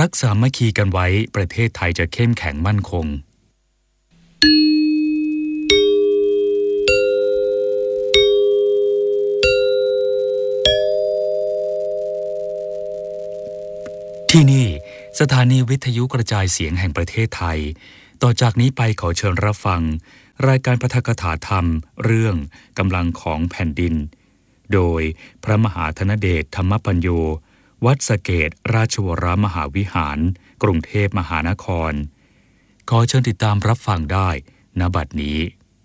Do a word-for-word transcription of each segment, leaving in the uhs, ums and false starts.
รักสามัคคีกันไว้ประเทศไทยจะเข้มแข็งมั่นคงที่นี่สถานีวิทยุกระจายเสียงแห่งประเทศไทยต่อจากนี้ไปขอเชิญรับฟังรายการปาฐกถาธรรมเรื่องกำลังของแผ่นดินโดยพระมหาธนเดชธรรมปัญโยวัดสะเกษราชวรมหาวิหารกรุงเทพมหานครขอเชิญติดตามรับฟังได้ณบัดนี้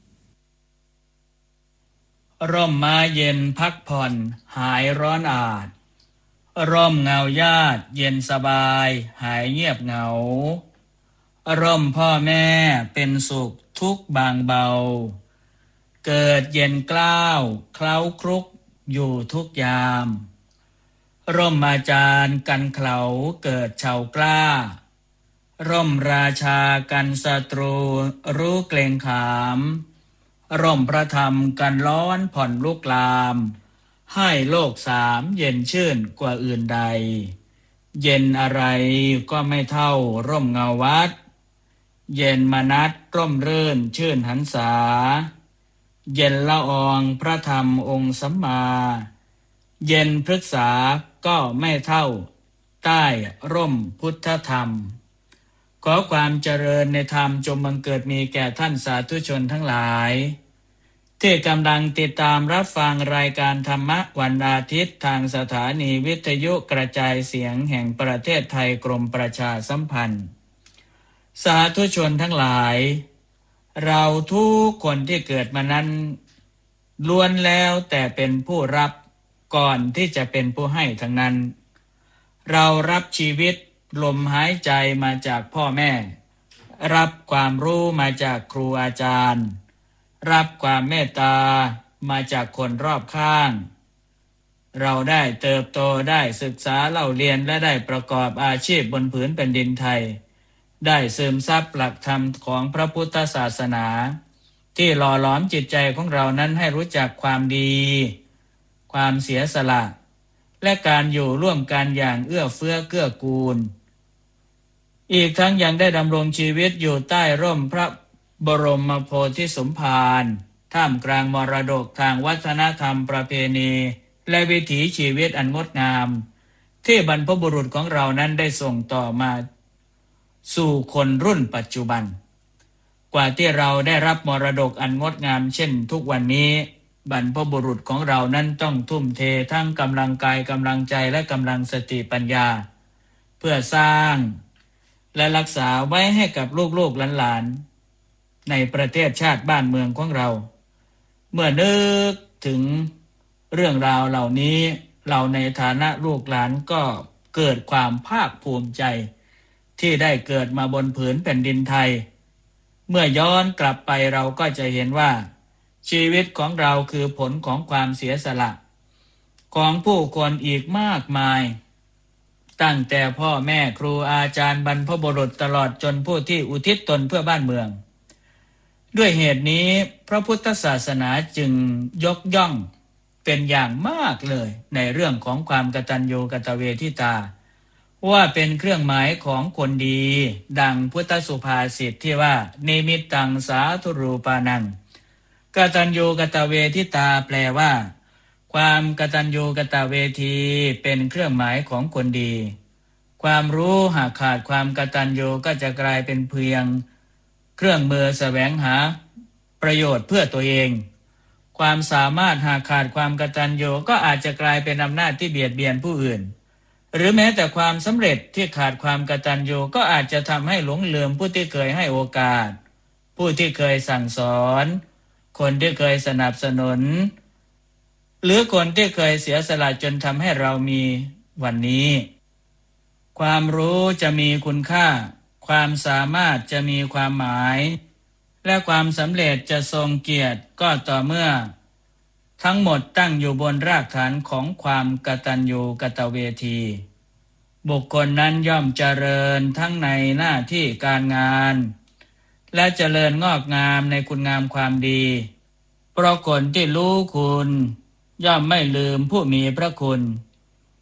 ร่มไม้เย็นพักผ่อนหายร้อนอาดร่มเงาญาติเย็นสบายหายเงียบเหงาร่มพ่อแม่เป็นสุขทุกบางเบาเกิดเย็นกล้าวเคล้าครุกอยู่ทุกยามร่มอาจารย์กันเขลาเกิดเฉากล้าร่มราชากันศัตรูรู้เกรงขามร่มพระธรรมกันร้อนผ่อนลุกลามให้โลกสามเย็นชื่นกว่าอื่นใดเย็นอะไรก็ไม่เท่าร่มเงาวัดเย็นมนัสร่มรื่นชื่นหันษาเย็นละอองพระธรรมองค์สัมมาเย็นพฤกษาก็ไม่เท่าใต้ร่มพุทธธรรมขอความเจริญในธรรมจงบังเกิดมีแก่ท่านสาธุชนทั้งหลายที่กำลังติดตามรับฟังรายการธรรมะวันอาทิตย์ทางสถานีวิทยุกระจายเสียงแห่งประเทศไทยกรมประชาสัมพันธ์สาธุชนทั้งหลายเราทุกคนที่เกิดมานั้นล้วนแล้วแต่เป็นผู้รับก่อนที่จะเป็นผู้ให้ทั้งนั้นเรารับชีวิตลมหายใจมาจากพ่อแม่รับความรู้มาจากครูอาจารย์รับความเมตตามาจากคนรอบข้างเราได้เติบโตได้ศึกษาเล่าเรียนและได้ประกอบอาชีพบนผืนแผ่นดินไทยได้ซึมซับหลักธรรมของพระพุทธศาสนาที่หล่อหลอมจิตใจของเรานั้นให้รู้จักความดีความเสียสละและการอยู่ร่วมกันอย่างเอื้อเฟื้อเกื้อกูลอีกทั้งยังได้ดำรงชีวิตอยู่ใต้ร่มพระบรมโพธิสมภารท่ามกลางมรดกทางวัฒนธรรมประเพณีและวิถีชีวิตอันงดงามที่บรรพบุรุษของเรานั้นได้ส่งต่อมาสู่คนรุ่นปัจจุบันกว่าที่เราได้รับมรดกอันงดงามเช่นทุกวันนี้บรรพบุรุษของเรานั้นต้องทุ่มเททั้งกำลังกายกำลังใจและกำลังสติปัญญาเพื่อสร้างและรักษาไว้ให้กับลูกๆหลานๆในประเทศชาติบ้านเมืองของเราเมื่อนึกถึงเรื่องราวเหล่านี้เราในฐานะลูกหลานก็เกิดความภาคภูมิใจที่ได้เกิดมาบนผืนแผ่นดินไทยเมื่อย้อนกลับไปเราก็จะเห็นว่าชีวิตของเราคือผลของความเสียสละของผู้คนอีกมากมายตั้งแต่พ่อแม่ครูอาจารย์บรรพบุรุษตลอดจนผู้ที่อุทิศตนเพื่อบ้านเมืองด้วยเหตุนี้พระพุทธศาสนาจึงยกย่องเป็นอย่างมากเลยในเรื่องของความกตัญญูกตเวทิตาว่าเป็นเครื่องหมายของคนดีดังพุทธสุภาษิตที่ว่านิมิตตังสาธุรูปานังกตัญญูกตเวทิตาแปลว่าความกตัญญูกตเวทีเป็นเครื่องหมายของคนดีความรู้หากขาดความกตัญญูก็จะกลายเป็นเพียงเครื่องมือแสวงหาประโยชน์เพื่อตัวเองความสามารถหากขาดความกตัญญูก็อาจจะกลายเป็นอำนาจที่เบียดเบียนผู้อื่นหรือแม้แต่ความสำเร็จที่ขาดความกตัญญูก็อาจจะทำให้หลงลืมผู้ที่เคยให้โอกาสผู้ที่เคยสั่งสอนคนที่เคยสนับสนุนหรือคนที่เคยเสียสละจนทำให้เรามีวันนี้ความรู้จะมีคุณค่าความสามารถจะมีความหมายและความสำเร็จจะทรงเกียรติก็ต่อเมื่อทั้งหมดตั้งอยู่บนรากฐานของความกตัญญูกตเวทีบุคคลนั้นย่อมเจริญทั้งในหน้าที่การงานและเจริญงอกงามในคุณงามความดีเพราะคนที่รู้คุณย่อมไม่ลืมผู้มีพระคุณ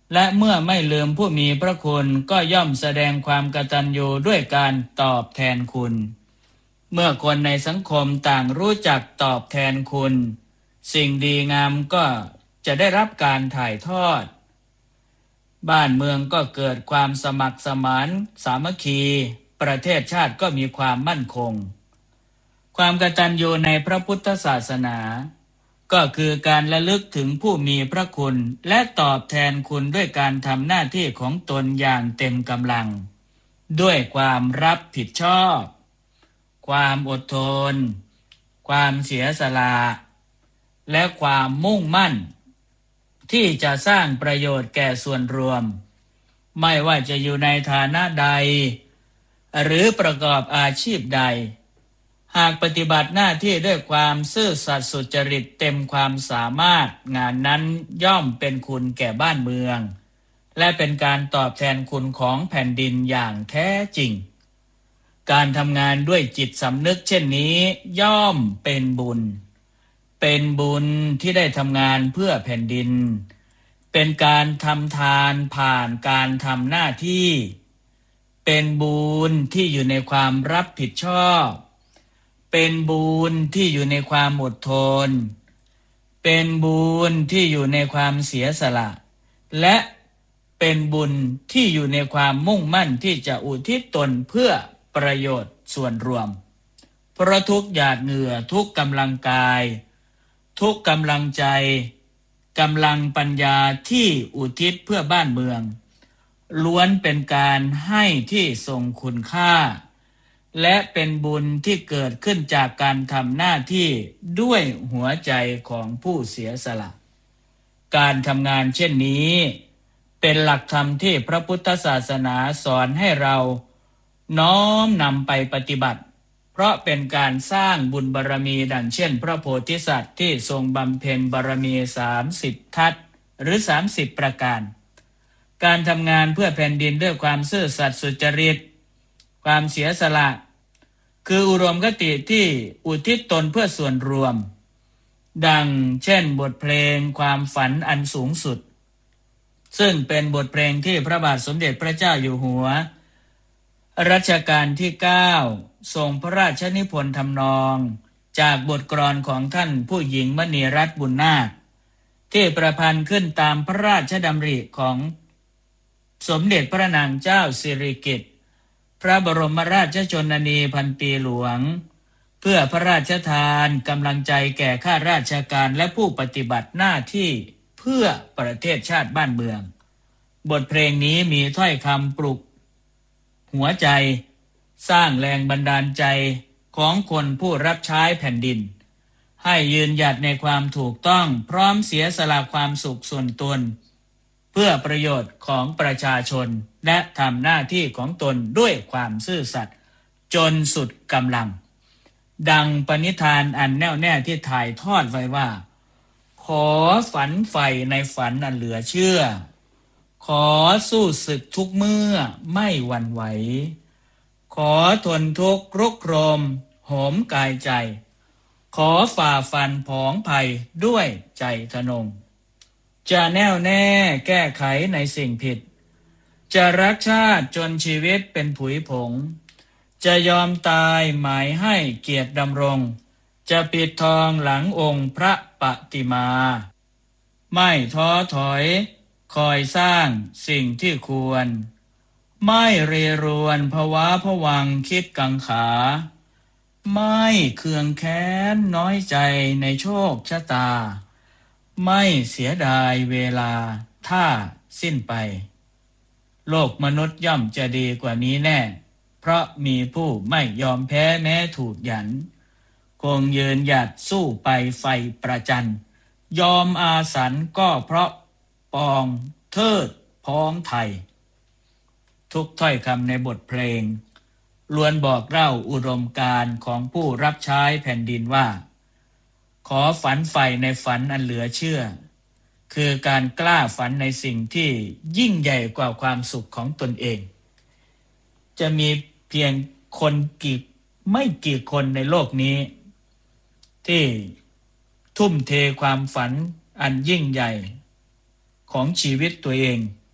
และเมื่อไม่ลืมผู้มีพระคุณก็ย่อมแสดงความกตัญญูด้วยการตอบแทนคุณเมื่อคนในสังคมต่างรู้จักตอบแทนคุณสิ่งดีงามก็จะได้รับการถ่ายทอดบ้านเมืองก็เกิดความสมัครสมานสามัคคีประเทศชาติก็มีความมั่นคงความกตัญญูในพระพุทธศาสนาก็คือการระลึกถึงผู้มีพระคุณและตอบแทนคุณด้วยการทำหน้าที่ของตนอย่างเต็มกำลังด้วยความรับผิดชอบความอดทนความเสียสละและความมุ่งมั่นที่จะสร้างประโยชน์แก่ส่วนรวมไม่ว่าจะอยู่ในฐานะใดหรือประกอบอาชีพใดหากปฏิบัติหน้าที่ด้วยความซื่อสัตย์สุจริตเต็มความสามารถงานนั้นย่อมเป็นคุณแก่บ้านเมืองและเป็นการตอบแทนคุณของแผ่นดินอย่างแท้จริงการทำงานด้วยจิตสำนึกเช่นนี้ย่อมเป็นบุญเป็นบุญที่ได้ทำงานเพื่อแผ่นดินเป็นการทำทานผ่านการทำหน้าที่เป็นบุญที่อยู่ในความรับผิดชอบเป็นบุญที่อยู่ในความอดทนเป็นบุญที่อยู่ในความเสียสละและเป็นบุญที่อยู่ในความมุ่งมั่นที่จะอุทิศตนเพื่อประโยชน์ส่วนรวมเพราะทุกหยาดเหงื่อทุกกำลังกายทุกกำลังใจกำลังปัญญาที่อุทิศเพื่อบ้านเมืองล้วนเป็นการให้ที่ทรงคุณค่าและเป็นบุญที่เกิดขึ้นจากการทำหน้าที่ด้วยหัวใจของผู้เสียสละการทำงานเช่นนี้เป็นหลักธรรมที่พระพุทธศาสนาสอนให้เราน้อมนำไปปฏิบัติเพราะเป็นการสร้างบุญบารมีดังเช่นพระโพธิสัตว์ที่ทรงบำเพ็ญบารมีสามสิบทัศหรือสามสิบประการการทำงานเพื่อแผ่นดินด้วยความซื่อสัตย์สุจริตความเสียสละคืออุดมคติที่อุทิศตนเพื่อส่วนรวมดังเช่นบทเพลงความฝันอันสูงสุดซึ่งเป็นบทเพลงที่พระบาทสมเด็จพระเจ้าอยู่หัวรัชกาลที่เก้าทรงพระราชนิพนธ์ทำนองจากบทกลอนของท่านผู้หญิงมณีรัตน์บุญนาคที่ประพันธ์ขึ้นตามพระราชดำริของสมเด็จพระนางเจ้าสิริกิติ์พระบรมราชชนนีพันปีหลวงเพื่อพระราชทานกำลังใจแก่ข้าราชการและผู้ปฏิบัติหน้าที่เพื่อประเทศชาติบ้านเมืองบทเพลงนี้มีถ้อยคำปลุกหัวใจสร้างแรงบันดาลใจของคนผู้รับใช้แผ่นดินให้ยืนหยัดในความถูกต้องพร้อมเสียสละความสุขส่วนตนเพื่อประโยชน์ของประชาชนและทำหน้าที่ของตนด้วยความซื่อสัตย์จนสุดกำลังดังปณิธานอันแน่วแน่ที่ถ่ายทอดไว้ว่าขอฝันใฝ่ในฝันอันเหลือเชื่อขอสู้ศึกทุกเมื่อไม่หวั่นไหวขอทนทุกข์รุกโรมโหมกายใจขอฝ่าฟันผองภัยด้วยใจทะนงจะแน่วแน่แก้ไขในสิ่งผิดจะรักชาติจนชีวิตเป็นผุยผงจะยอมตายหมายให้เกียรติดำรงจะปิดทองหลังองค์พระปฏิมาไม่ท้อถอยคอยสร้างสิ่งที่ควรไม่เรรวนภวาผวังคิดกังขาไม่เคืองแค้นน้อยใจในโชคชะตาไม่เสียดายเวลาถ้าสิ้นไปโลกมนุษย์ย่อมจะดีกว่านี้แน่เพราะมีผู้ไม่ยอมแพ้แม้ถูกหยันคงยืนหยัดสู้ไปไฟประจันยอมอาสันก็เพราะปองเทิดพ้องไทยทุกถ้อยคำในบทเพลงล้วนบอกเล่าอุดมการณ์ของผู้รับใช้แผ่นดินว่าขอฝันใฝ่ในฝันอันเหลือเชื่อคือการกล้าฝันในสิ่งที่ยิ่งใหญ่กว่าความสุขของตนเองจะมีเพียงคนกี่ไม่กี่คนในโลกนี้ที่ทุ่มเทความฝันอันยิ่งใหญ่ของชีวิตตัวเอง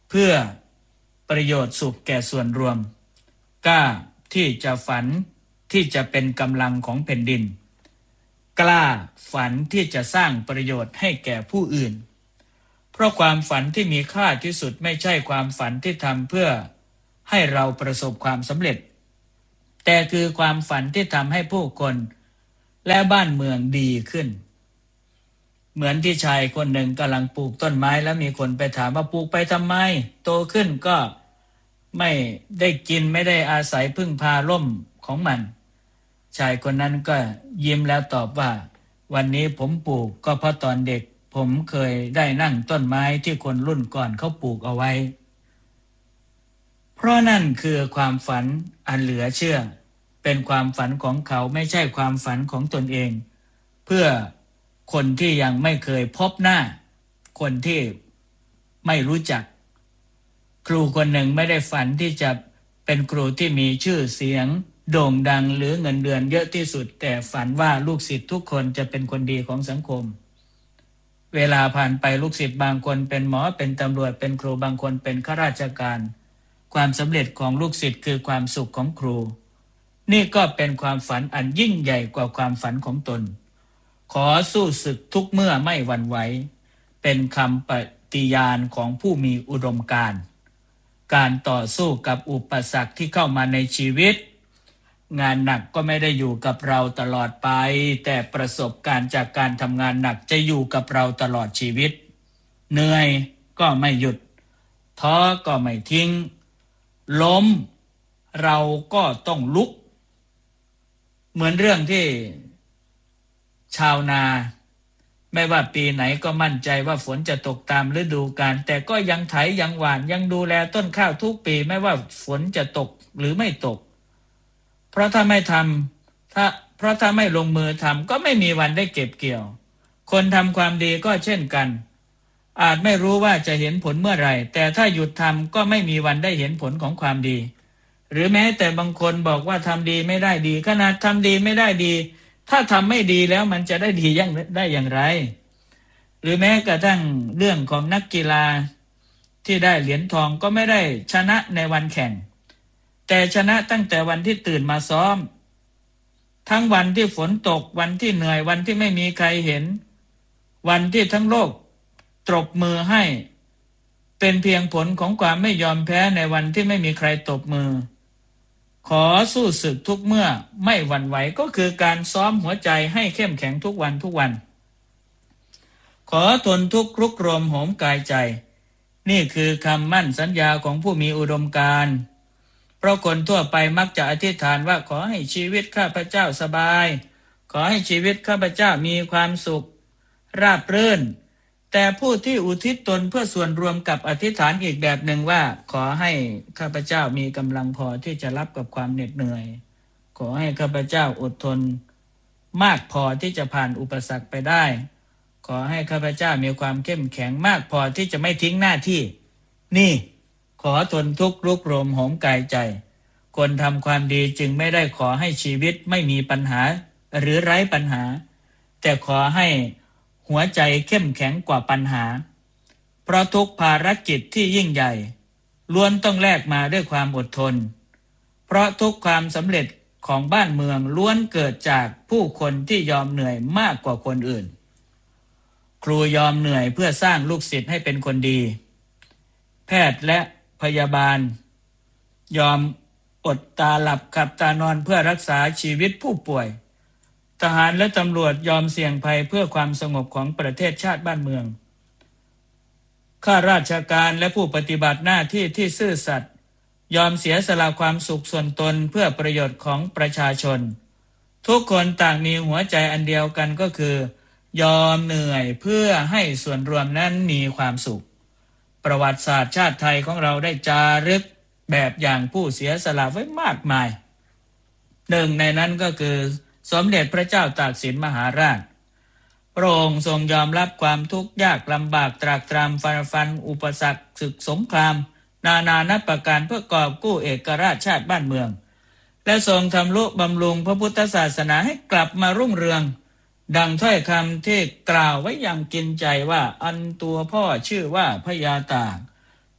เพื่อประโยชน์สุขแก่ส่วนรวมกล้าที่จะฝันที่จะเป็นกำลังของแผ่นดินกล้าฝันที่จะสร้างประโยชน์ให้แก่ผู้อื่นเพราะความฝันที่มีค่าที่สุดไม่ใช่ความฝันที่ทำเพื่อให้เราประสบความสำเร็จแต่คือความฝันที่ทำให้ผู้คนและบ้านเมืองดีขึ้นเหมือนที่ชายคนหนึ่งกำลังปลูกต้นไม้แล้วมีคนไปถามว่าปลูกไปทำไมโตขึ้นก็ไม่ได้กินไม่ได้อาศัยพึ่งพาร่มของมันชายคนนั้นก็ยิ้มแล้วตอบว่าวันนี้ผมปลูกก็เพราะตอนเด็กผมเคยได้นั่งต้นไม้ที่คนรุ่นก่อนเขาปลูกเอาไว้เพราะนั่นคือความฝันอันเหลือเชื่อเป็นความฝันของเขาไม่ใช่ความฝันของตนเองเพื่อคนที่ยังไม่เคยพบหน้าคนที่ไม่รู้จักครูคนหนึ่งไม่ได้ฝันที่จะเป็นครูที่มีชื่อเสียงโด่งดังหรือเงินเดือนเยอะที่สุดแต่ฝันว่าลูกศิษย์ทุกคนจะเป็นคนดีของสังคมเวลาผ่านไปลูกศิษย์บางคนเป็นหมอเป็นตำรวจเป็นครูบางคนเป็นข้าราชการความสำเร็จของลูกศิษย์คือความสุขของครูนี่ก็เป็นความฝันอันยิ่งใหญ่กว่าความฝันของตนขอสู้ศึกทุกเมื่อไม่หวั่นไหวเป็นคำปฏิญาณของผู้มีอุดมการณ์การต่อสู้กับอุปสรรคที่เข้ามาในชีวิตงานหนักก็ไม่ได้อยู่กับเราตลอดไปแต่ประสบการณ์จากการทำงานหนักจะอยู่กับเราตลอดชีวิตเหนื่อยก็ไม่หยุดท้อก็ไม่ทิ้งล้มเราก็ต้องลุกเหมือนเรื่องที่ชาวนาไม่ว่าปีไหนก็มั่นใจว่าฝนจะตกตามฤดูกาลแต่ก็ยังไถยังหว่านยังดูแลต้นข้าวทุกปีไม่ว่าฝนจะตกหรือไม่ตกเพราะถ้าไม่ทำถ้าเพราะถ้าไม่ลงมือทำก็ไม่มีวันได้เก็บเกี่ยวคนทำความดีก็เช่นกันอาจไม่รู้ว่าจะเห็นผลเมื่อไหร่แต่ถ้าหยุดทำก็ไม่มีวันได้เห็นผลของความดีหรือแม้แต่บางคนบอกว่าทำดีไม่ได้ดีขนาดทำดีไม่ได้ดีถ้าทำไม่ดีแล้วมันจะได้ดียังได้อย่างไรหรือแม้กระทั่งเรื่องของนักกีฬาที่ได้เหรียญทองก็ไม่ได้ชนะในวันแข่งแต่ชนะตั้งแต่วันที่ตื่นมาซ้อมทั้งวันที่ฝนตกวันที่เหนื่อยวันที่ไม่มีใครเห็นวันที่ทั้งโลกตบมือให้เป็นเพียงผลของความไม่ยอมแพ้ในวันที่ไม่มีใครตบมือขอสู้ศึกทุกเมื่อไม่หวั่นไหวก็คือการซ้อมหัวใจให้เข้มแข็งทุกวันทุกวันขอทนทุกข์รุกรมโหมกายใจนี่คือคำมั่นสัญญาของผู้มีอุดมการณ์เพราะคนทั่วไปมักจะอธิษฐานว่าขอให้ชีวิตข้าพเจ้าสบายขอให้ชีวิตข้าพเจ้ามีความสุขราบรื่นแต่ผู้ที่อุทิศตนเพื่อส่วนรวมกับอธิษฐานอีกแบบหนึ่งว่าขอให้ข้าพเจ้ามีกำลังพอที่จะรับกับความเหน็ดเหนื่อยขอให้ข้าพเจ้าอดทนมากพอที่จะผ่านอุปสรรคไปได้ขอให้ข้าพเจ้ามีความเข้มแข็งมากพอที่จะไม่ทิ้งหน้าที่นี่ขอทนทุกข์รุกรมโหมกายใจคนทำความดีจึงไม่ได้ขอให้ชีวิตไม่มีปัญหาหรือไร้ปัญหาแต่ขอให้หัวใจเข้มแข็งกว่าปัญหาเพราะทุกภารกิจที่ยิ่งใหญ่ล้วนต้องแลกมาด้วยความอดทนเพราะทุกความสำเร็จของบ้านเมืองล้วนเกิดจากผู้คนที่ยอมเหนื่อยมากกว่าคนอื่นครูยอมเหนื่อยเพื่อสร้างลูกศิษย์ให้เป็นคนดีแพทย์และพยาบาลยอมอดตาหลับขับตานอนเพื่อรักษาชีวิตผู้ป่วยทหารและตำรวจยอมเสี่ยงภัยเพื่อความสงบของประเทศชาติบ้านเมืองข้าราชการและผู้ปฏิบัติหน้าที่ที่ซื่อสัตย์ยอมเสียสละความสุขส่วนตนเพื่อประโยชน์ของประชาชนทุกคนต่างมีหัวใจอันเดียวกันก็คือยอมเหนื่อยเพื่อให้ส่วนรวมนั้นมีความสุขประวัติศาสตร์ชาติไทยของเราได้จารึกแบบอย่างผู้เสียสละไว้มากมายหนึ่งในนั้นก็คือสมเด็จพระเจ้าตากสินมหาราชพระองค์ทรงยอมรับความทุกข์ยากลำบากตรากตรำฟันฟันอุปสรรคศึกสงครามนานานับประการเพื่อกอบกู้เอกราชชาติบ้านเมืองและทรงทำนุบำรุงพระพุทธศาสนาให้กลับมารุ่งเรืองดังถ้อยคำที่กล่าวไว้อย่างกินใจว่าอันตัวพ่อชื่อว่าพญาตาก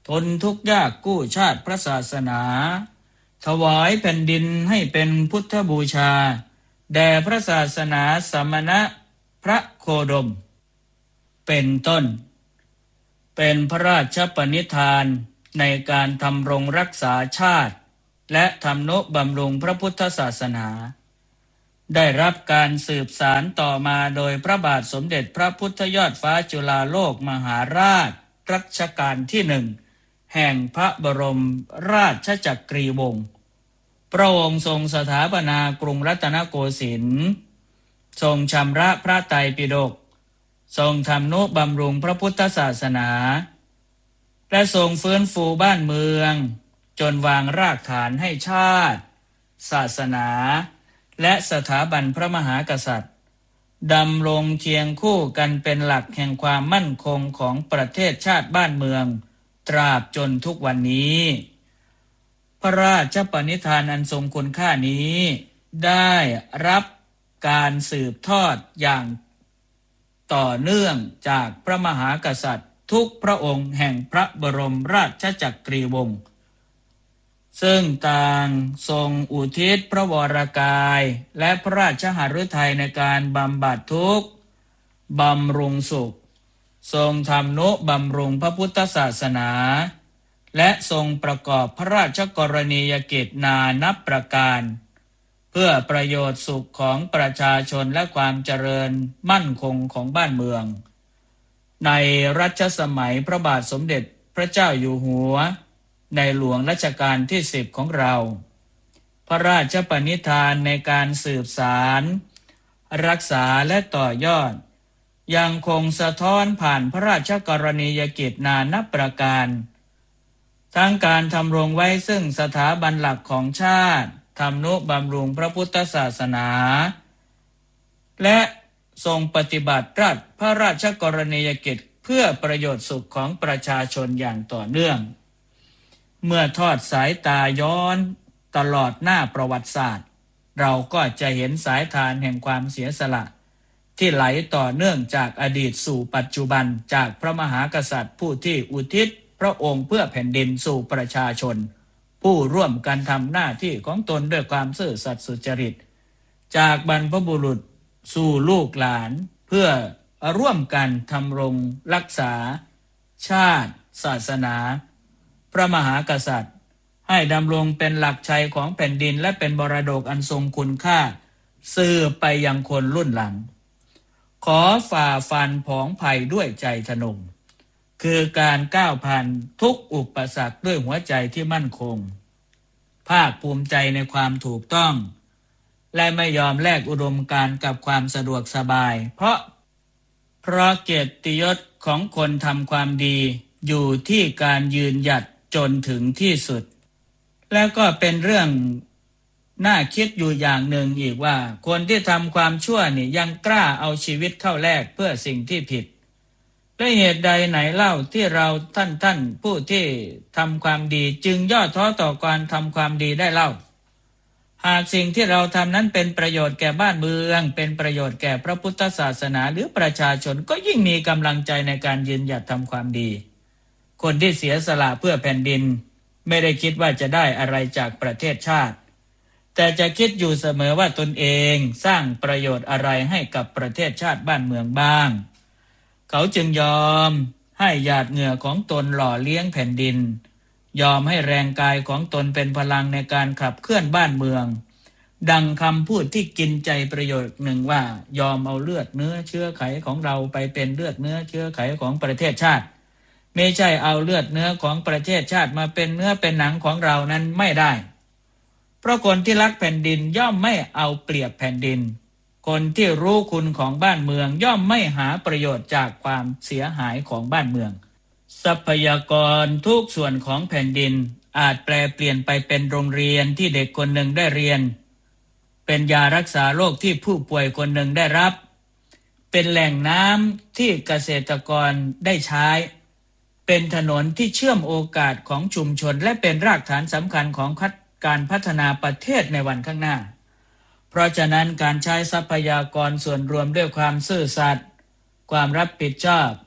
ทนทุกข์ยากกู้ชาติพระศาสนาถวายแผ่นดินให้เป็นพุทธบูชาแด่พระศาสนาสมณะพระโคดมเป็นต้นเป็นพระราชปณิธานในการทำรงรักษาชาติและทำนุบำรุงพระพุทธศาสนาได้รับการสืบสานต่อมาโดยพระบาทสมเด็จพระพุทธยอดฟ้าจุฬาโลกมหาราชรัชกาลที่หนึ่งแห่งพระบรมราชจักรีวงศ์พระองค์ทรงสถาปนากรุงรัตนโกสินทร์ทรงชำระพระไตรปิฎกทรงทำนุบำรุงพระพุทธศาสนาและทรงฟื้นฟูบ้านเมืองจนวางรากฐานให้ชาติศาสนาและสถาบันพระมหากษัตริย์ดำรงเคียงคู่กันเป็นหลักแห่งความมั่นคงของประเทศชาติบ้านเมืองตราบจนทุกวันนี้พระราชปณิธานอันทรงคุณค่านี้ได้รับการสืบทอดอย่างต่อเนื่องจากพระมหากษัตริย์ทุกพระองค์แห่งพระบรมราชจักรีวงศ์ซึ่งต่างทรงอุทิศพระวรกายและพระราชหฤทัยในการบำบัดทุกข์บำรุงสุขทรงทำนุบำรุงพระพุทธศาสนาและทรงประกอบพระราชกรณียกิจนานับประการเพื่อประโยชน์สุขของประชาชนและความเจริญมั่นคงของบ้านเมืองในรัชสมัยพระบาทสมเด็จพระเจ้าอยู่หัวในหลวงรัชกาลที่สิบของเราพระราชปณิธานในการสืบสารรักษาและต่อยอดยังคงสะท้อนผ่านพระราชกรณียกิจนานับประการทั้งการทำรงไว้ซึ่งสถาบันหลักของชาติทำนุบำรุงพระพุทธศาสนาและทรงปฏิบัติราชพระราชกรณียกิจเพื่อประโยชน์สุขของประชาชนอย่างต่อเนื่องเมื่อทอดสายตาย้อนตลอดหน้าประวัติศาสตร์เราก็จะเห็นสายทานแห่งความเสียสละที่ไหลต่อเนื่องจากอดีตสู่ปัจจุบันจากพระมหากษัตริย์ผู้ที่อุทิศพระองค์เพื่อแผ่นดินสู่ประชาชนผู้ร่วมกันทำหน้าที่ของตนด้วยความซื่อสัตย์สุจริตจากบรรพบุรุษสู่ลูกหลานเพื่อร่วมกันทำรงรักษาชาติศาสนาพระมหากษัตริย์ให้ดำรงเป็นหลักชัยของแผ่นดินและเป็นมรดกอันทรงคุณค่าสืบไปยังคนรุ่นหลังขอฝ่าฟันผองภัยด้วยใจทะนงคือการก้าวผ่านทุกอุปสรรคด้วยหัวใจที่มั่นคงภาคภูมิใจในความถูกต้องและไม่ยอมแลกอุดมการณ์กับความสะดวกสบายเพราะเพราะเกียรติยศของคนทำความดีอยู่ที่การยืนหยัดจนถึงที่สุดแล้วก็เป็นเรื่องน่าคิดอยู่อย่างหนึ่งอีกว่าคนที่ทำความชั่วนี่ยังกล้าเอาชีวิตเข้าแลกเพื่อสิ่งที่ผิดด้วยเหตุใดไหนเล่าที่เราท่านท่านผู้ที่ทำความดีจึงย่อท้อต่อการทำความดีได้เล่าหากสิ่งที่เราทำนั้นเป็นประโยชน์แก่บ้านเมืองเป็นประโยชน์แก่พระพุทธศาสนาหรือประชาชนก็ยิ่งมีกำลังใจในการยืนหยัดทำความดีคนที่เสียสละเพื่อแผ่นดินไม่ได้คิดว่าจะได้อะไรจากประเทศชาติแต่จะคิดอยู่เสมอว่าตนเองสร้างประโยชน์อะไรให้กับประเทศชาติบ้านเมืองบ้างเขาจึงยอมให้หยาดเหงื่อของตนหล่อเลี้ยงแผ่นดินยอมให้แรงกายของตนเป็นพลังในการขับเคลื่อนบ้านเมืองดังคำพูดที่กินใจประโยชน์หนึ่งว่ายอมเอาเลือดเนื้อเชื้อไขของเราไปเป็นเลือดเนื้อเชื้อไขของประเทศชาติไม่ใช่เอาเลือดเนื้อของประเทศชาติมาเป็นเนื้อเป็นหนังของเรานั้นไม่ได้เพราะคนที่รักแผ่นดินย่อมไม่เอาเปรียบแผ่นดินคนที่รู้คุณของบ้านเมืองย่อมไม่หาประโยชน์จากความเสียหายของบ้านเมืองทรัพยากรทุกส่วนของแผ่นดินอาจแปลเปลี่ยนไปเป็นโรงเรียนที่เด็กคนหนึ่งได้เรียนเป็นยารักษาโรคที่ผู้ป่วยคนหนึ่งได้รับเป็นแหล่งน้ำที่เกษตรกรได้ใช้เป็นถนนที่เชื่อมโอกาสของชุมชนและเป็นรากฐานสำคัญของการพัฒนาประเทศในวันข้างหน้าเพราะฉะนั้นการใช้ทรัพยากรส่วนรวมด้วยความซื่อสัตย์ความรับผิดชอบ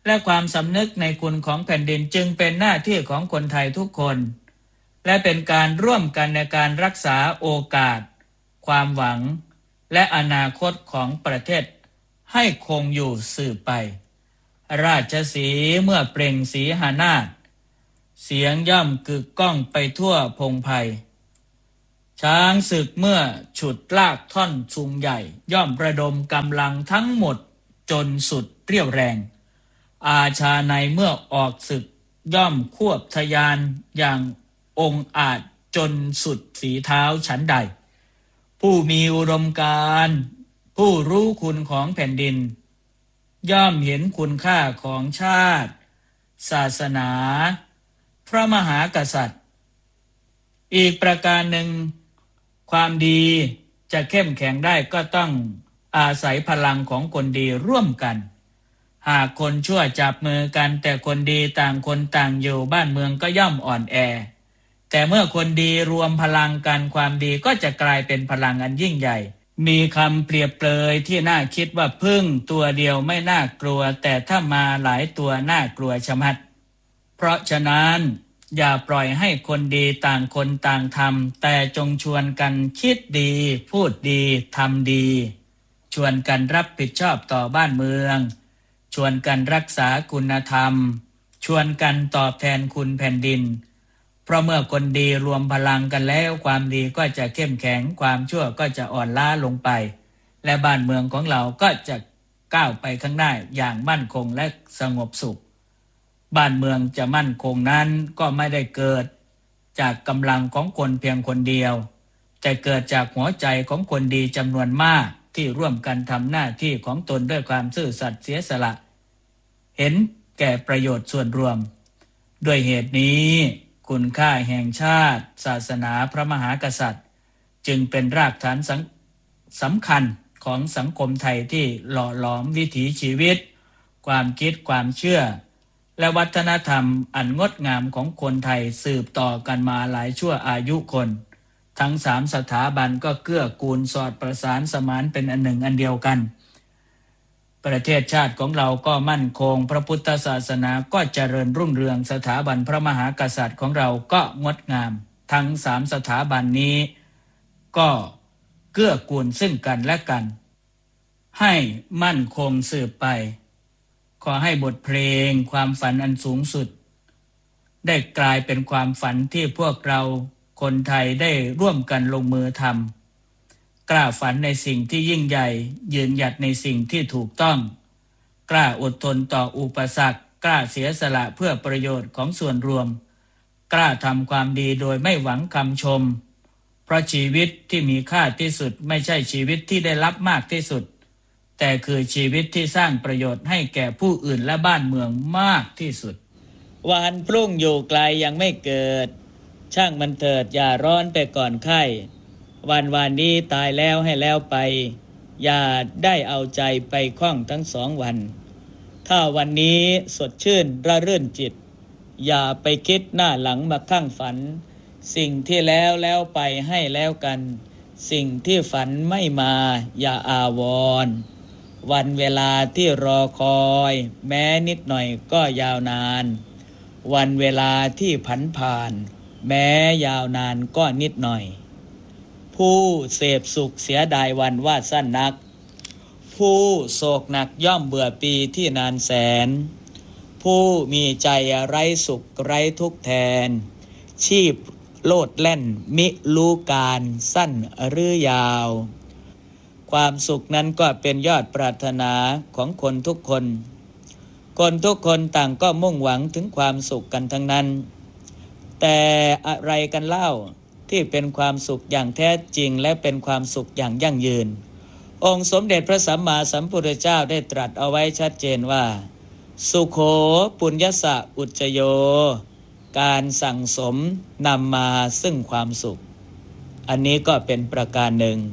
และความสำนึกในคุณของแผ่นดินจึงเป็นหน้าที่ของคนไทยทุกคนและเป็นการร่วมกันในการรักษาโอกาสความหวังและอนาคตของประเทศให้คงอยู่สืบไปราชสีห์เมื่อเปล่งสีหนาฏเสียงย่อมกึกก้องไปทั่วพงไพรช้างศึกเมื่อฉุดลากท่อนสูงใหญ่ย่อมระดมกำลังทั้งหมดจนสุดเรี่ยวแรงอาชาในเมื่อออกศึกย่อมควบทะยานอย่างองอาจจนสุดฝีเท้าชั้นใดผู้มีอุดมการณ์ผู้รู้คุณของแผ่นดินย่อมเห็นคุณค่าของชาติศาสนาพระมหากษัตริย์อีกประการหนึ่งความดีจะเข้มแข็งได้ก็ต้องอาศัยพลังของคนดีร่วมกันหากคนชั่วจับมือกันแต่คนดีต่างคนต่างอยู่บ้านเมืองก็ย่อมอ่อนแอแต่เมื่อคนดีรวมพลังกันความดีก็จะกลายเป็นพลังอันยิ่งใหญ่มีคำเปรียบเปรยที่น่าคิดว่าพึ่งตัวเดียวไม่น่ากลัวแต่ถ้ามาหลายตัวน่ากลัวชะมัดเพราะฉะนั้นอย่าปล่อยให้คนดีต่างคนต่างทำแต่จงชวนกันคิดดีพูดดีทำดีชวนกันรับผิดชอบต่อบ้านเมืองชวนกันรักษาคุณธรรมชวนกันตอบแทนคุณแผ่นดินเพราะเมื่อคนดีรวมพลังกันแล้วความดีก็จะเข้มแข็งความชั่วก็จะอ่อนล้าลงไปและบ้านเมืองของเราก็จะก้าวไปข้างหน้าอย่างมั่นคงและสงบสุขบ้านเมืองจะมั่นคงนั้นก็ไม่ได้เกิดจากกำลังของคนเพียงคนเดียวแต่เกิดจากหัวใจของคนดีจำนวนมากที่ร่วมกันทำหน้าที่ของตนด้วยความซื่อสัตย์เสียสละเห็นแก่ประโยชน์ส่วนรวมด้วยเหตุนี้คุณค่าแห่งชาติศาสนาพระมหากษัตริย์จึงเป็นรากฐานสำคัญของสังคมไทยที่หล่อหลอมวิถีชีวิตความคิดความเชื่อและวัฒนธรรมอันงดงามของคนไทยสืบต่อกันมาหลายชั่วอายุคนทั้งสามสถาบันก็เกื้อกูลสอดประสานสมานเป็นอันหนึ่งอันเดียวกันประเทศชาติของเราก็มั่นคงพระพุทธศาสนาก็เจริญรุ่งเรืองสถาบันพระมหากษัตริย์ของเราก็งดงามทั้งสามสถาบันนี้ก็เกื้อกูลซึ่งกันและกันให้มั่นคงสืบไปขอให้บทเพลงความฝันอันสูงสุดได้กลายเป็นความฝันที่พวกเราคนไทยได้ร่วมกันลงมือทำกล้าฝันในสิ่งที่ยิ่งใหญ่ยืนหยัดในสิ่งที่ถูกต้องกล้าอดทนต่ออุปสรรคกล้าเสียสละเพื่อประโยชน์ของส่วนรวมกล้าทำความดีโดยไม่หวังคำชมเพราะชีวิตที่มีค่าที่สุดไม่ใช่ชีวิตที่ได้รับมากที่สุดแต่คือชีวิตที่สร้างประโยชน์ให้แก่ผู้อื่นและบ้านเมืองมากที่สุดวันพรุ่งอยู่ไกลยังไม่เกิดช่างมันเถิดอย่าร้อนไปก่อนไข้วันวานนี้ตายแล้วให้แล้วไปอย่าได้เอาใจไปคล้องทั้งสองวันถ้าวันนี้สดชื่นระรื่นจิตอย่าไปคิดหน้าหลังมาข้างฝันสิ่งที่แล้วแล้วไปให้แล้วกันสิ่งที่ฝันไม่มาอย่าอาวรณ์วันเวลาที่รอคอยแม้นิดหน่อยก็ยาวนานวันเวลาที่ผันผ่านแม้ยาวนานก็นิดหน่อยผู้เสพสุขเสียดายวันว่าสั้นนักผู้โศกหนักย่อมเบื่อปีที่นานแสนผู้มีใจไร้สุขไร้ทุกข์แทนชีพโลดแล่นมิรู้การสั้นหรือยาวความสุขนั้นก็เป็นยอดปรารถนาของคนทุกคนคนทุกคนต่างก็มุ่งหวังถึงความสุขกันทั้งนั้นแต่อะไรกันเล่าที่เป็นความสุขอย่างแท้จริงและเป็นความสุขอย่างยั่งยืนองค์สมเด็จพระสัมมาสัมพุทธเจ้าได้ตรัสเอาไว้ชัดเจนว่าสุโขปุญญสะอุจจโยการสั่งสมนำมาซึ่งความสุขอันนี้ก็เป็นประการหนึ่ง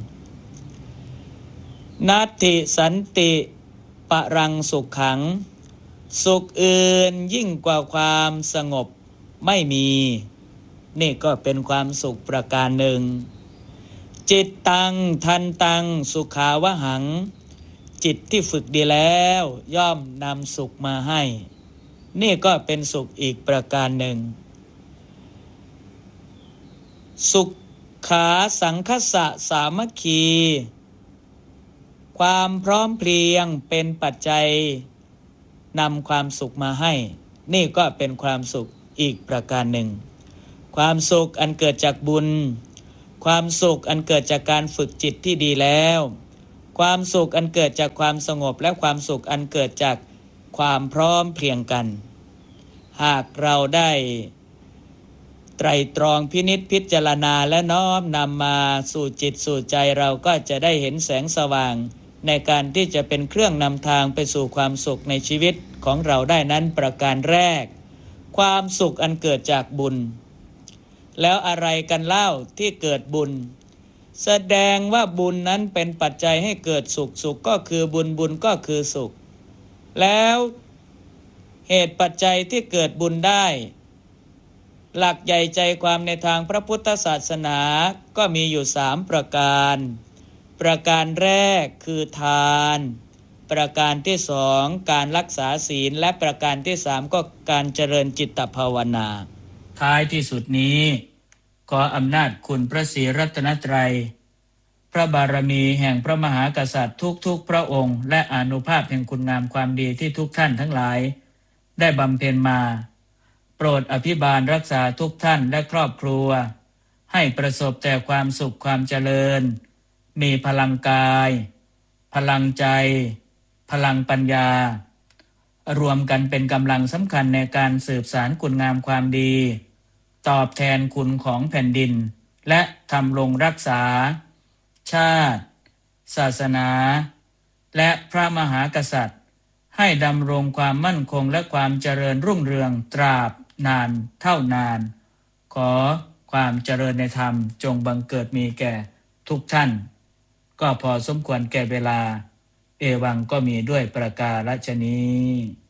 นัตถิสันติปรังสุขขังสุขอื่นยิ่งกว่าความสงบไม่มีนี่ก็เป็นความสุขประการหนึ่งจิตตังทันตังสุขาวหังจิตที่ฝึกดีแล้วย่อมนำสุขมาให้นี่ก็เป็นสุขอีกประการหนึ่งสุขขาสังคสะสามัคคีความพร้อมเพรียงเป็นปัจจัยนำความสุขมาให้นี่ก็เป็นความสุขอีกประการหนึ่งความสุขอันเกิดจากบุญความสุขอันเกิดจากการฝึกจิตที่ดีแล้วความสุขอันเกิดจากความสงบและความสุขอันเกิดจากความพร้อมเพรียงกันหากเราได้ไตรตรองพินิจพิจารณาและน้อมนำมาสู่จิตสู่ใจเราก็จะได้เห็นแสงสว่างในการที่จะเป็นเครื่องนำทางไปสู่ความสุขในชีวิตของเราได้นั้นประการแรกความสุขอันเกิดจากบุญแล้วอะไรกันเล่าที่เกิดบุญแสดงว่าบุญนั้นเป็นปัจจัยให้เกิดสุขสุขก็คือบุญบุญก็คือสุขแล้วเหตุปัจจัยที่เกิดบุญได้หลักใหญ่ใจความในทางพระพุทธศาสนาก็มีอยู่สามประการประการแรกคือทานประการที่สองการรักษาศีลและประการที่สามก็การเจริญจิตภาวนาท้ายที่สุดนี้ขออำนาจคุณพระศรีรัตนตรัยพระบารมีแห่งพระมหากษัตริย์ทุกๆพระองค์และอานุภาพแห่งคุณงามความดีที่ทุกท่านทั้งหลายได้บำเพ็ญมาโปรดอภิบาลรักษาทุกท่านและครอบครัวให้ประสบแต่ความสุขความเจริญมีพลังกายพลังใจพลังปัญญารวมกันเป็นกำลังสำคัญในการสืบสานคุณงามความดีตอบแทนคุณของแผ่นดินและทำรงรักษาชาติศาสนาและพระมหากษัตริย์ให้ดำรงความมั่นคงและความเจริญรุ่งเรืองตราบนานเท่านานขอความเจริญในธรรมจงบังเกิดมีแก่ทุกท่านก็พอสมควรแก่เวลาเอวังก็มีด้วยประการฉะนี้